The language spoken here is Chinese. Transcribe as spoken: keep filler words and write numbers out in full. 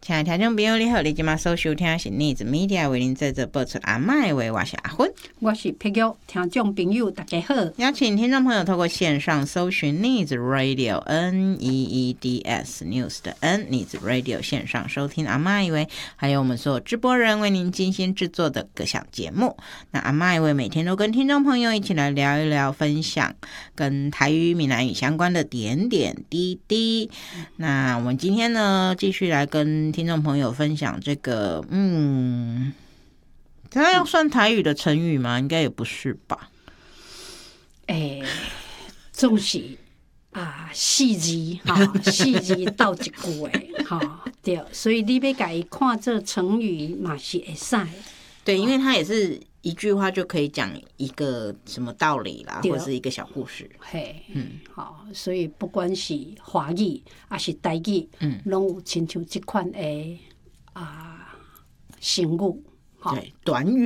亲爱的听众朋友你好，你现在所收听的是 News Media 为您制作播出阿嬷的话，我是阿芬， 我是佩玉。听众朋友大家好， 邀请听众朋友透过线上搜寻 News Radio N E E D S News 的 N News Radio 线上收听阿嬷以为，还有我们所有直播人为您精心制作的各项节目。那阿嬷以为每天都跟听众朋友一起来聊一聊，分享跟台语闽南语相关的点点滴滴。那我们今天呢继续来跟听众朋友分享这个嗯它要算台语的成语吗？应该也不是吧。 诶、欸，总是啊四字哈，四字斗一句诶，哈对，所以你要甲伊看这成语嘛是会使。 对，因为它也是一句话就可以讲一个什么道理啦，或者是一个小故事。 嘿，嗯，好，所以不管是华语还是台语，嗯，拢有亲像这款诶啊成语。 对，短语